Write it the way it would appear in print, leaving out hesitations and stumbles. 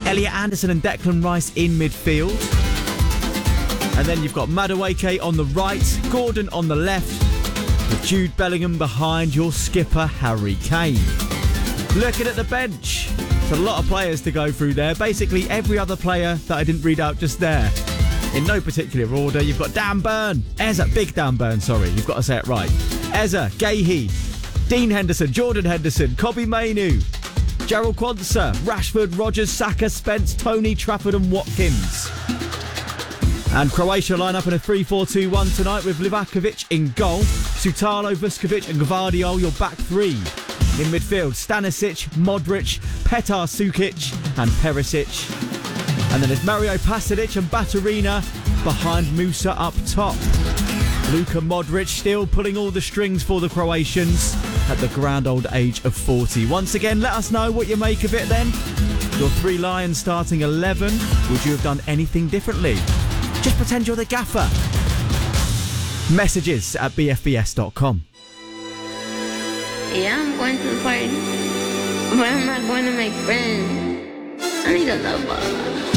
Elliot Anderson and Declan Rice in midfield. And then you've got Madueke on the right, Gordon on the left, with Jude Bellingham behind your skipper, Harry Kane. Looking at the bench, it's a lot of players to go through there. Basically every other player that I didn't read out just there. In no particular order, you've got Dan Burn, Big Dan Burn, sorry, you've got to say it right. Eza, Gahey, Dean Henderson, Jordan Henderson, Kobbie Mainoo, Gerald Quansah, Rashford, Rodgers, Saka, Spence, Tony, Trafford and Watkins. And Croatia line up in a 3-4-2-1 tonight with Livakovic in goal, Sutalo, Vuskovic and Gvardiol, your back three. In midfield, Stanisic, Modric, Petar Sukic and Perisic. And then there's Mario Pasalic and Baturina behind Musa up top. Luka Modric still pulling all the strings for the Croatians at the grand old age of 40. Once again, let us know what you make of it then. Your Three Lions starting 11. Would you have done anything differently? Just pretend you're the gaffer. Messages at bfbs.com. Yeah, I'm going to the party, but I'm not going to make friends. I need a lover.